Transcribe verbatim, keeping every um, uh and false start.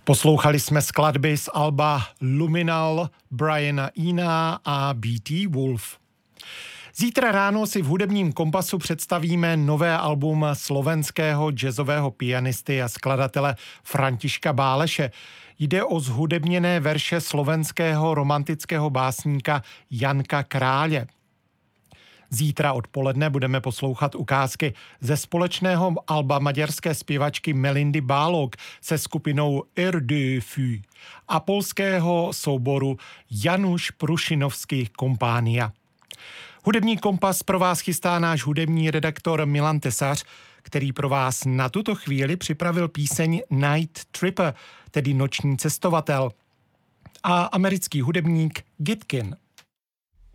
Poslouchali jsme skladby z alba Luminal, Briana Ena a bé té Wolf. Zítra ráno si v hudebním kompasu představíme nové album slovenského jazzového pianisty a skladatele Františka Báleše. Jde o zhudebněné verše slovenského romantického básníka Janka Krále. Zítra odpoledne budeme poslouchat ukázky ze společného alba maďarské zpěvačky Melindy Bálog se skupinou R deux Fus a polského souboru Janusz Prušinovský Kompánia. Hudební kompas pro vás chystá náš hudební redaktor Milan Tesař, který pro vás na tuto chvíli připravil píseň Night Tripper, tedy noční cestovatel, a americký hudebník Gitkin.